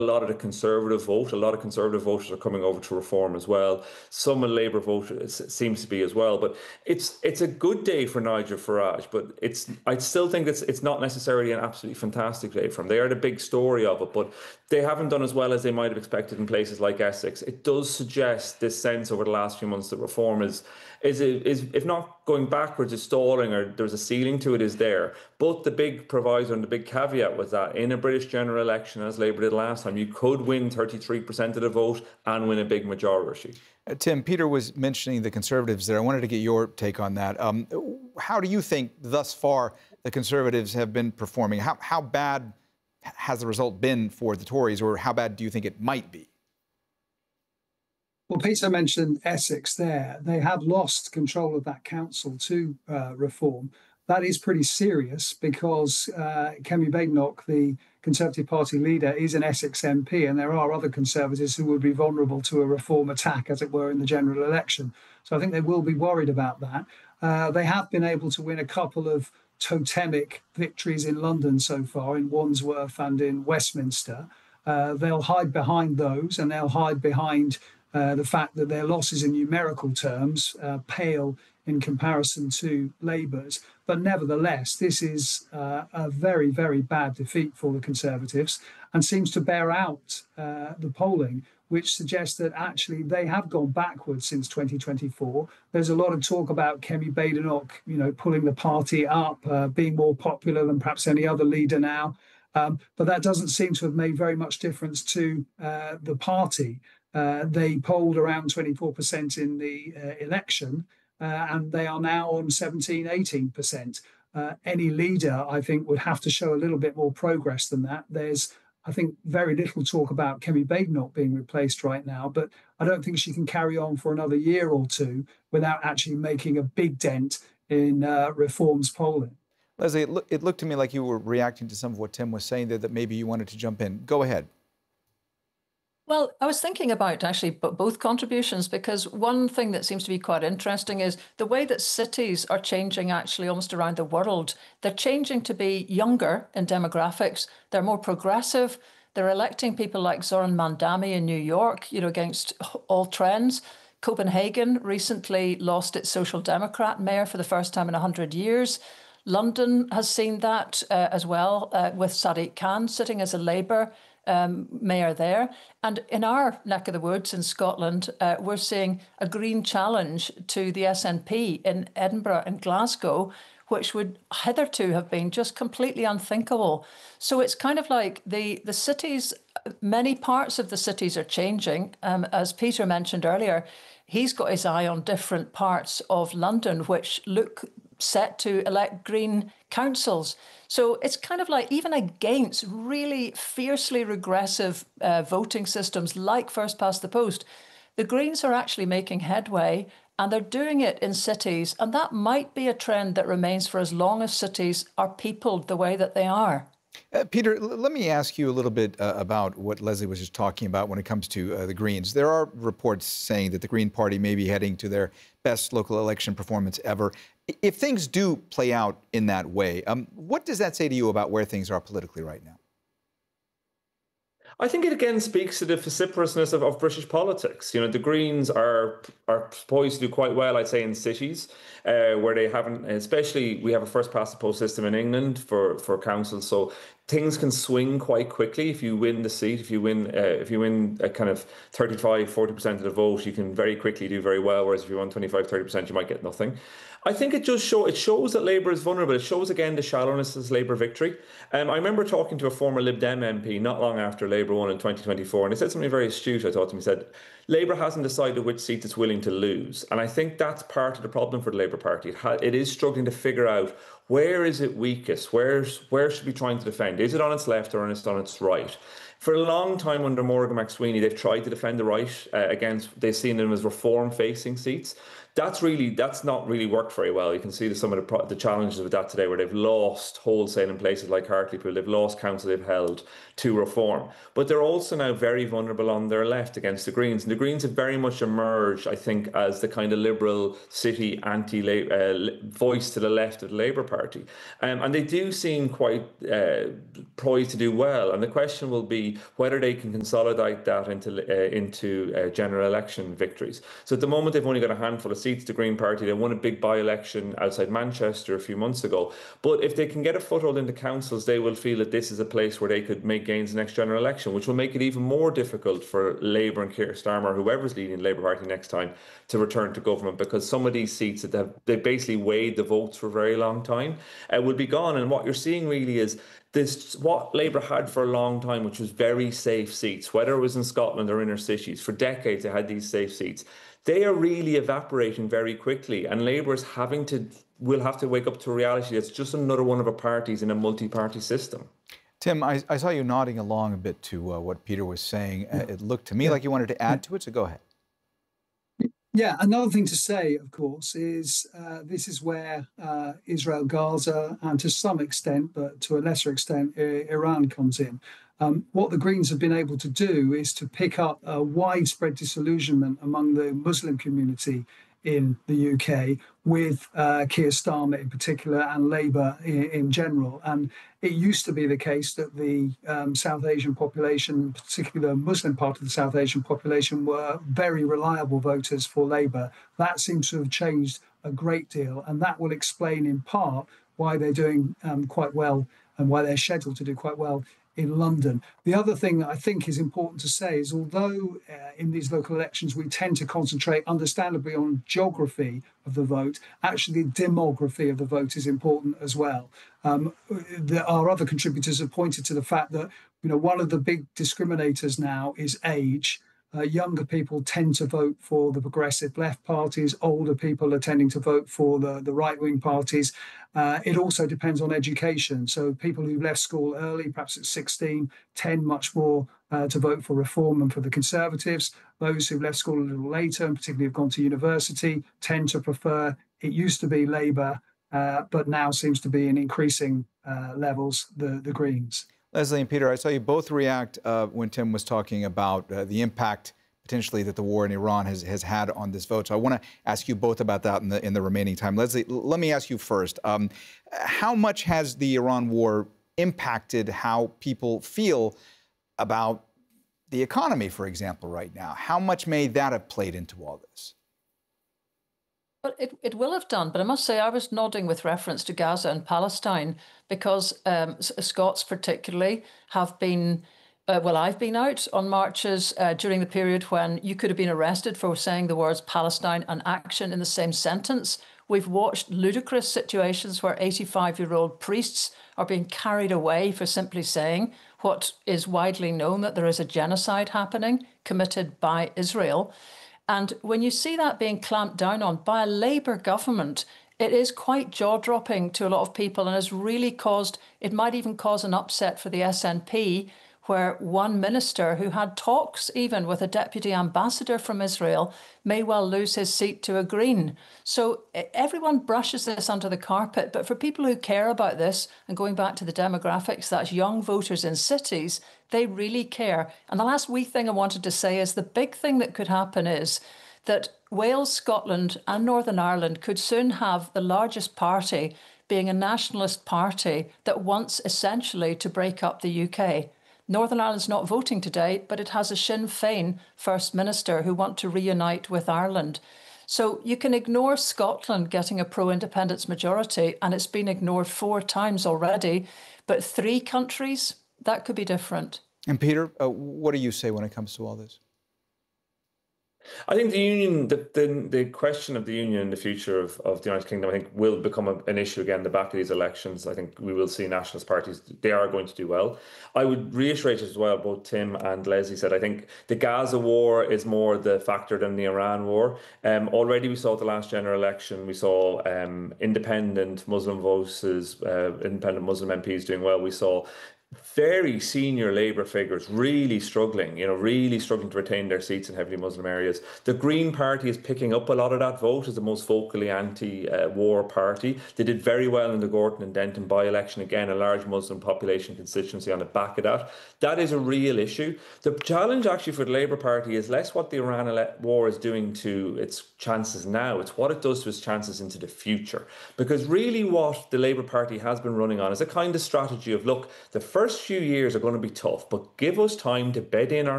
lot of the Conservative vote. A lot of Conservative voters are coming over to Reform as well. Some of Labour voters seems to be as well. But it's a good day for Nigel Farage. But I still think it's not necessarily an absolutely fantastic day for him. They are the big story of it, but they haven't done as well as they might have expected in places like Essex. It does suggest this sense over the last few months that Reform is if not going backwards, is stalling, or there's a ceiling to it, is there. But the big proviso and the big caveat was that in a British general election, as Labour did last time, you could win 33% of the vote and win a big majority. Tim, Peter was mentioning the Conservatives there. I wanted to get your take on that. How do you think thus far the Conservatives have been performing? How bad has the result been for the Tories, or how bad do you think it might be? Well, Peter mentioned Essex there. They have lost control of that council to Reform. That is pretty serious because Kemi Badenoch, the Conservative Party leader, is an Essex MP, and there are other Conservatives who would be vulnerable to a Reform attack, as it were, in the general election. So I think they will be worried about that. They have been able to win a couple of totemic victories in London so far, in Wandsworth and in Westminster. They'll hide behind those, and they'll hide behind the fact that their losses in numerical terms pale in comparison to Labour's. But nevertheless, this is a very, very bad defeat for the Conservatives, and seems to bear out the polling, which suggests that actually they have gone backwards since 2024. There's a lot of talk about Kemi Badenoch, pulling the party up, being more popular than perhaps any other leader now. But that doesn't seem to have made very much difference to the party. They polled around 24% in the election, and they are now on 17, 18%. Any leader, I think, would have to show a little bit more progress than that. There's, I think, very little talk about Kemi Badenoch being replaced right now, but I don't think she can carry on for another year or two without actually making a big dent in Reform's polling. Leslie, it looked to me like you were reacting to some of what Tim was saying there, that maybe you wanted to jump in. Go ahead. Well, I was thinking about actually both contributions, because one thing that seems to be quite interesting is the way that cities are changing actually almost around the world. They're changing to be younger in demographics. They're more progressive. They're electing people like Zoran Mandami in New York, against all trends. Copenhagen recently lost its Social Democrat mayor for the first time in 100 years. London has seen that as well, with Sadiq Khan sitting as a Labour mayor there. And in our neck of the woods in Scotland, we're seeing a Green challenge to the SNP in Edinburgh and Glasgow, which would hitherto have been just completely unthinkable. So it's kind of like the cities, many parts of the cities are changing. As Peter mentioned earlier, he's got his eye on different parts of London which look set to elect Green councils. So it's kind of like, even against really fiercely regressive voting systems like first past the post, the Greens are actually making headway, and they're doing it in cities. And that might be a trend that remains for as long as cities are peopled the way that they are. Peter, let me ask you a little bit about what Leslie was just talking about when it comes to the Greens. There are reports saying that the Green Party may be heading to their best local election performance ever. If things do play out in that way, what does that say to you about where things are politically right now? I think it again speaks to the vociferousness of British politics. The Greens are poised to do quite well, I'd say, in cities where they haven't, especially we have a first past the post system in England for councils. So things can swing quite quickly if you win the seat. If you win a kind of 35-40% of the vote, you can very quickly do very well. Whereas if you won 25-30%, you might get nothing. I think it shows that Labour is vulnerable. It shows again the shallowness of Labour victory. I remember talking to a former Lib Dem MP not long after Labour won in 2024, and he said something very astute, I thought to him. He said, Labour hasn't decided which seat it's willing to lose. And I think that's part of the problem for the Labour Party. It is struggling to figure out, where is it weakest? Where should we be trying to defend? Is it on its left or is it on its right? For a long time under Morgan McSweeney, they've tried to defend the right against, they've seen them as reform-facing seats. That's not really worked very well. You can see some of the challenges with that today, where they've lost wholesale in places like Hartlepool, they've lost council they've held to Reform, but they're also now very vulnerable on their left against the Greens. And the Greens have very much emerged, I think, as the kind of liberal city voice to the left of the Labour Party, and they do seem quite poised to do well. And the question will be whether they can consolidate that into general election victories. So at the moment, they've only got a handful of seats. The Green Party, they won a big by-election outside Manchester a few months ago. But if they can get a foothold into councils, they will feel that this is a place where they could make gains in the next general election, which will make it even more difficult for Labour and Keir Starmer, whoever's leading the Labour Party next time, to return to government, because some of these seats that they basically weighed the votes for a very long time will be gone. And what you're seeing really is this, what Labour had for a long time, which was very safe seats, whether it was in Scotland or inner cities. For decades, they had these safe seats. They are really evaporating very quickly, and Labour will have to wake up to a reality that's just another one of our parties in a multi-party system. Tim, I saw you nodding along a bit to what Peter was saying. It looked to me like you wanted to add to it, so go ahead. Yeah, another thing to say, of course, is this is where Israel, Gaza, and to some extent, but to a lesser extent, Iran comes in. What the Greens have been able to do is to pick up a widespread disillusionment among the Muslim community in the UK with Keir Starmer in particular and Labour in general. And it used to be the case that the South Asian population, particularly the Muslim part of the South Asian population, were very reliable voters for Labour. That seems to have changed a great deal, and that will explain in part why they're doing quite well and why they're scheduled to do quite well in London. The other thing that I think is important to say is, although in these local elections we tend to concentrate understandably on geography of the vote, actually demography of the vote is important as well. Our other contributors have pointed to the fact that one of the big discriminators now is age. Younger people tend to vote for the progressive left parties. Older people are tending to vote for the right-wing parties. It also depends on education. So people who left school early, perhaps at 16, tend much more to vote for Reform and for the Conservatives. Those who left school a little later, and particularly have gone to university, tend to prefer, it used to be Labour, but now seems to be in increasing levels, the Greens. Leslie and Peter, I saw you both react when Tim was talking about the impact potentially that the war in Iran has had on this vote. So I want to ask you both about that in the remaining time. Leslie, let me ask you first. How much has the Iran war impacted how people feel about the economy, for example, right now? How much may that have played into all this? Well, it will have done, but I must say I was nodding with reference to Gaza and Palestine because Scots particularly have been, I've been out on marches during the period when you could have been arrested for saying the words Palestine and action in the same sentence. We've watched ludicrous situations where 85-year-old priests are being carried away for simply saying what is widely known, that there is a genocide happening committed by Israel. And when you see that being clamped down on by a Labour government, it is quite jaw-dropping to a lot of people and has really it might even cause an upset for the SNP, where one minister who had talks even with a deputy ambassador from Israel may well lose his seat to a Green. So everyone brushes this under the carpet, but for people who care about this, and going back to the demographics, that's young voters in cities, they really care. And the last wee thing I wanted to say is the big thing that could happen is that Wales, Scotland and Northern Ireland could soon have the largest party being a nationalist party that wants essentially to break up the UK. Northern Ireland's not voting today, but it has a Sinn Féin First Minister who want to reunite with Ireland. So you can ignore Scotland getting a pro-independence majority, and it's been ignored 4 times already, but 3 countries, that could be different. And Peter, what do you say when it comes to all this? I think the union, the question of the union in the future of the United Kingdom, I think will become an issue again in the back of these elections. I think we will see nationalist parties, they are going to do well. I would reiterate as well, both Tim and Leslie said, I think the Gaza war is more the factor than the Iran war. Already we saw at the last general election, we saw independent Muslim voices, independent Muslim MPs doing well. We saw very senior Labour figures really struggling, really struggling to retain their seats in heavily Muslim areas. The Green Party is picking up a lot of that vote as the most vocally anti-war party. They did very well in the Gorton and Denton by-election. Again, a large Muslim population constituency on the back of that. That is a real issue. The challenge actually for the Labour Party is less what the Iran war is doing to its chances now. It's what it does to its chances into the future. Because really what the Labour Party has been running on is a kind of strategy of, look, the first few years are going to be tough, but give us time to bed in our